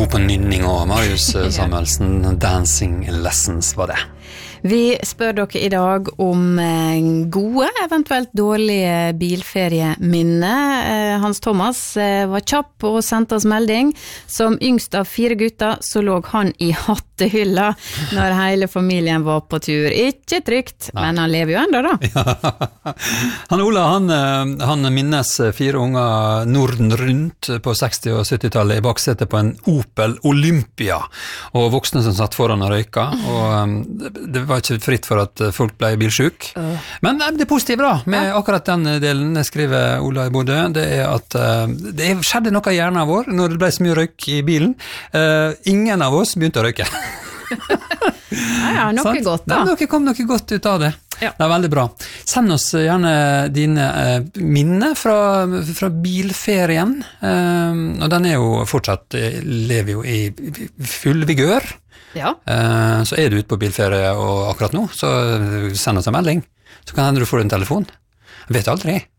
god på nynning og Marius Samuelsen, Dancing Lessons var det. Vi spør dere I dag om gode, eventuelt dårlige bilferieminner. Hans Thomas var kjapp og sendte oss melding. Som yngst av 4 gutter så lå han I hattehylla når hele familien var på tur. Ikke trygt, men han lever jo enda da. Ja. Han Ola, han minnes 4 unger Norden rundt på 60- og 70-tallet I baksetet på en Opel Olympia, og voksne som satt foran og røyka, og det var ikke fritt for at folk ble bilsjuk. Men det positive da, med akkurat den delen, skriver Ola I Bodø, det at det skjedde noe I hjernen vår når det ble så mye røyk I bilen. Ingen av oss begynte å røyke. Ja, noe godt da. Det kom noe godt ut av det. Ja. Det veldig bra. Send oss gjerne dine minner fra bilferien, og den jo fortsatt, lever jo I full vigør. Ja. Så du ute på bilferie og akkurat nå, så send oss en melding. Så kan hende du får en telefon. Jeg vet aldri.